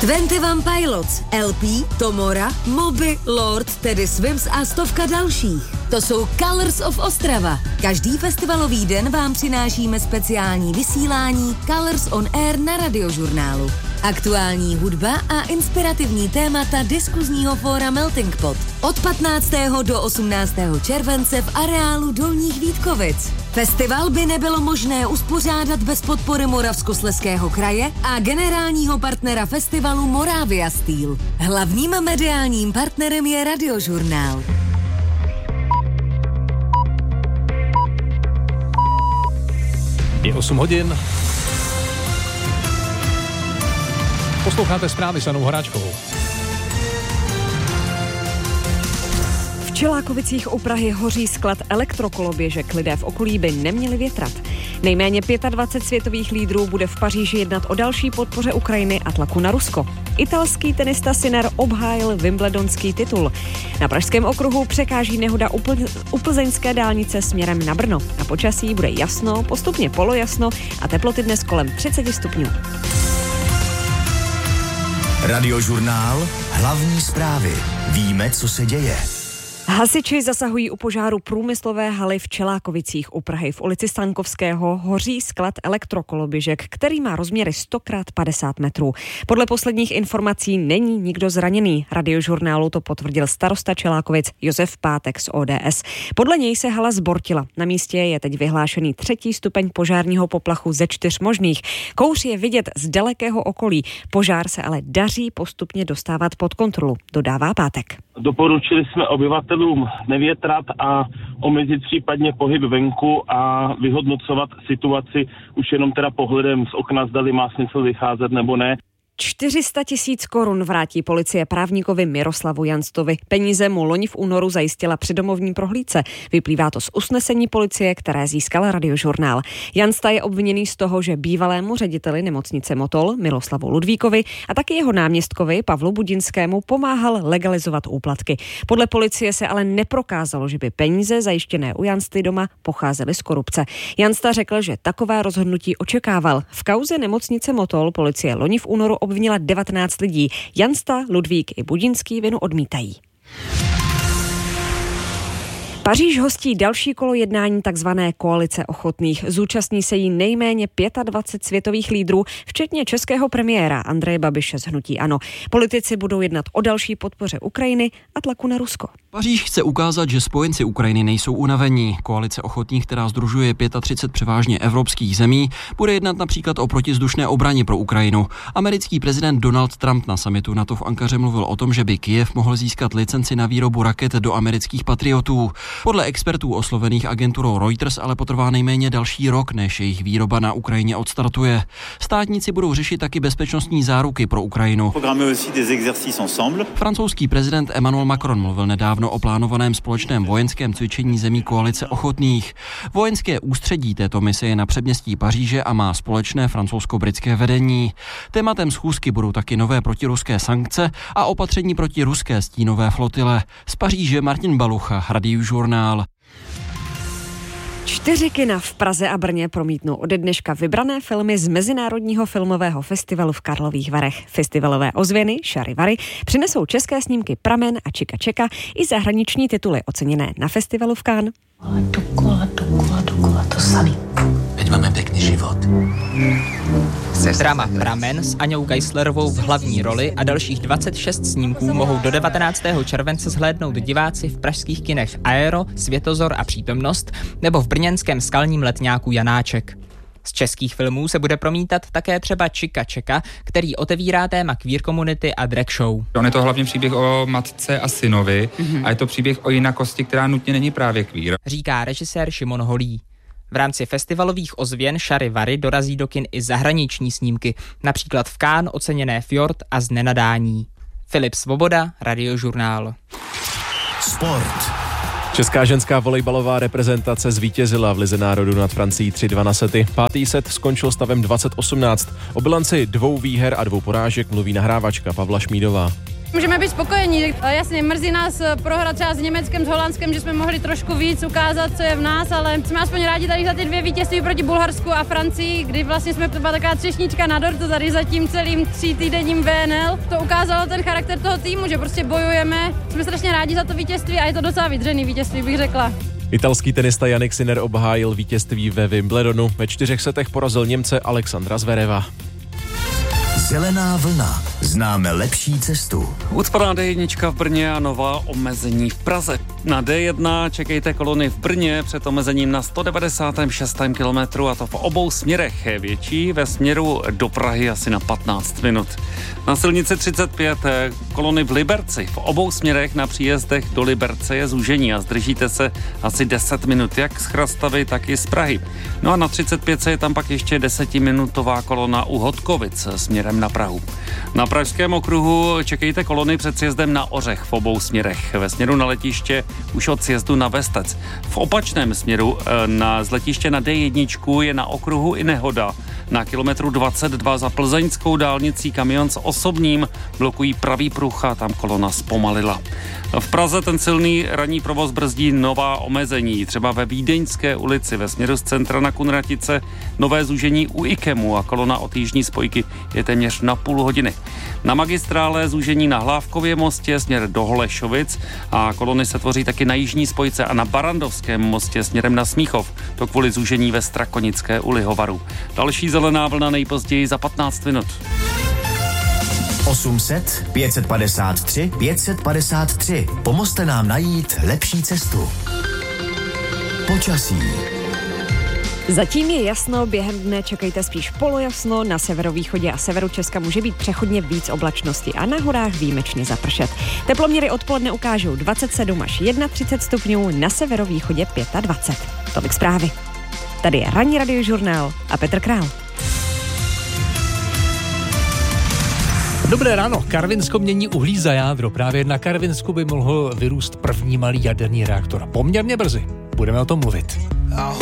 21 Pilots, LP, Tomora, Moby, Lord, Teddy Swims a stovka dalších. To jsou Colors of Ostrava. Každý festivalový den vám přinášíme speciální vysílání Colors on Air na Radiožurnálu. Aktuální hudba a inspirativní témata diskuzního fóra Melting Pot. Od 15. do 18. července v areálu Dolních Vítkovic. Festival by nebylo možné uspořádat bez podpory Moravskoslezského kraje a generálního partnera festivalu Moravia Steel. Hlavním mediálním partnerem je Radiožurnál. Je 8 hodin. Posloucháte zprávy s Janou Horáčkovou. V Čelákovicích u Prahy hoří sklad elektrokoloběžek. Lidé v okolí by neměli větrat. Nejméně 25 světových lídrů bude v Paříži jednat o další podpoře Ukrajiny a tlaku na Rusko. Italský tenista Sinner obhájil wimbledonský titul. Na Pražském okruhu překáží nehoda u plzeňské dálnice směrem na Brno. Na počasí bude jasno, postupně polojasno a teploty dnes kolem 30 stupňů. Radiožurnál, hlavní zprávy. Víme, co se děje. Hasiči zasahují u požáru průmyslové haly v Čelákovicích u Prahy. V ulici Stankovského hoří sklad elektrokoloběžek, který má rozměry 100x50 metrů. Podle posledních informací není nikdo zraněný. Radiožurnálu to potvrdil starosta Čelákovic Josef Pátek z ODS. Podle něj se hala zbortila. Na místě je teď vyhlášený 3. stupeň požárního poplachu ze 4 možných. Kouř je vidět z dalekého okolí. Požár se ale daří postupně dostávat pod kontrolu, dodává Pátek. Doporučili jsme obyvatelům nevětrat a omezit případně pohyb venku a vyhodnocovat situaci už jenom teda pohledem z okna, zdali má smysl vycházet nebo ne. 400 000 korun vrátí policie právníkovi Miroslavu Janstovi. Peníze mu loni v únoru zajistila při domovní prohlídce. Vyplývá to z usnesení policie, které získal Radiožurnál. Jansta je obviněný z toho, že bývalému řediteli nemocnice Motol Miloslavu Ludvíkovi a taky jeho náměstkovi Pavlu Budinskému pomáhal legalizovat úplatky. Podle policie se ale neprokázalo, že by peníze zajištěné u Jansty doma pocházely z korupce. Jansta řekl, že takové rozhodnutí očekával. V kauze nemocnice Motol policie loni v únoru obvinila 19 lidí. Jansta, Ludvík i Budinský vinu odmítají. Paříž hostí další kolo jednání takzvané koalice ochotných. Zúčastní se jí nejméně 25 světových lídrů, včetně českého premiéra Andreje Babiše z hnutí ANO. Politici budou jednat o další podpoře Ukrajiny a tlaku na Rusko. Paříž chce ukázat, že spojenci Ukrajiny nejsou unavení. Koalice ochotných, která sdružuje 35 převážně evropských zemí, bude jednat například o protizdušné obraně pro Ukrajinu. Americký prezident Donald Trump na summitu NATO v Ankaře mluvil o tom, že by Kyjev mohl získat licenci na výrobu raket do amerických Patriotů. Podle expertů oslovených agenturou Reuters ale potrvá nejméně další rok, než jejich výroba na Ukrajině odstartuje. Státníci budou řešit taky bezpečnostní záruky pro Ukrajinu. Francouzský prezident Emmanuel Macron mluvil nedávno o plánovaném společném vojenském cvičení zemí koalice ochotných. Vojenské ústředí této mise je na předměstí Paříže a má společné francouzsko-britské vedení. Tématem schůzky budou taky nové protiruské sankce a opatření proti ruské stínové flotile. Z Paříže Martin Balucha, Radiožurnál. 4 kina v Praze a Brně promítnou ode dneška vybrané filmy z Mezinárodního filmového festivalu v Karlových Varech. Festivalové ozvěny Šarivary přinesou české snímky Pramen a Čika Čeka i zahraniční tituly oceněné na festivalu v Cannes. Dokola, to samý. Veď máme pěkný život. Drama Pramen s Aňou Geislerovou v hlavní roli a dalších 26 snímků mohou do 19. července zhlédnout diváci v pražských kinech Aero, Světozor a Přítomnost nebo v brněnském skalním letňáku Janáček. Z českých filmů se bude promítat také třeba Čika Čeka, který otevírá téma queer komunity a drag show. On je to hlavně příběh o matce a synovi a je to příběh o jinakosti, která nutně není právě queer. Říká režisér Šimon Holý. V rámci festivalových ozvěn Šarivary dorazí do kin i zahraniční snímky, například v Cannes oceněné Fjord a Z nenadání. Filip Svoboda, Radiožurnál. Sport. Česká ženská volejbalová reprezentace zvítězila v Lize národů nad Francií 3-2 na sety. 5. set skončil stavem 20-18. O bilanci 2 výher a 2 porážek mluví nahrávačka Pavla Šmídová. Můžeme být spokojení. Jasně, mrzí nás prohra třeba s Německem, s Holandskem, že jsme mohli trošku víc ukázat, co je v nás, ale jsme aspoň rádi tady za ty 2 vítězství proti Bulharsku a Francii, kdy vlastně jsme byla taková třešnička na dortu tady za tím celým 3týdenním VNL. To ukázalo ten charakter toho týmu, že prostě bojujeme. Jsme strašně rádi za to vítězství a je to docela vydřený vítězství, bych řekla. Italský tenista Jannik Sinner obhájil vítězství ve Wimbledonu. Ve 4 setech porazil Němce Alexandra Zvereva. Zelená vlna. Známe lepší cestu. Ucpaná D1 v Brně a nová omezení v Praze. Na D1 čekejte kolony v Brně před omezením na 196. kilometru, a to v obou směrech. Větší ve směru do Prahy asi na 15 minut. Na silnici 35 kolony v Liberci. V obou směrech na příjezdech do Liberce je zúžení a zdržíte se asi 10 minut, jak z Chrastavy, tak i z Prahy. No a na 35 je tam pak ještě 10minutová kolona u Hodkovic směrem na Prahu. Na pražském okruhu čekejte kolony před sjezdem na Ořech v obou směrech. Ve směru na letiště už od sjezdu na Vestec. V opačném směru z letiště na D1 je na okruhu i nehoda. Na kilometru 22 za plzeňskou dálnicí kamion s osobním blokují pravý pruh a tam kolona zpomalila. V Praze ten silný ranní provoz brzdí nová omezení. Třeba ve Vídeňské ulici ve směru z centra na Kunratice nové zúžení u Ikemu a kolona od jižní spojky je téměř na půl hodiny. Na magistrále zúžení na Hlávkově mostě směr do Holešovic a kolony se tvoří taky na jižní spojce a na Barandovském mostě směrem na Smíchov. To kvůli zúžení ve Strakonické u Lihovaru. Další zelená vlna nejpozději za 15 minut. 800 553 553. Pomozte nám najít lepší cestu. Počasí. Zatím je jasno, během dne čekejte spíš polojasno, na severovýchodě a severu Česka může být přechodně víc oblačnosti a na horách výjimečně zapršet. Teploměry odpoledne ukážou 27 až 31 stupňů, na severovýchodě 25. Tolik zprávy. Tady je ranní radiožurnál a Petr Král. Dobré ráno. Karvinsko mění uhlí za jádro. Právě na Karvinsku by mohl vyrůst první malý jaderný reaktor. Poměrně brzy. Budeme o tom mluvit.